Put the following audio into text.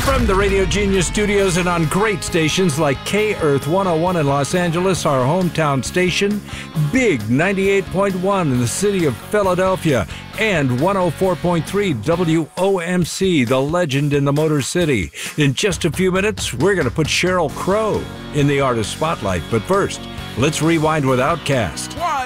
From the Radio Genius studios and on great stations like K-Earth 101 in Los Angeles, our hometown station, Big 98.1 in the city of Philadelphia, and 104.3 WOMC, the legend in the Motor City. In just a few minutes, we're going to put Sheryl Crow in the artist spotlight. But first, let's rewind with Outkast.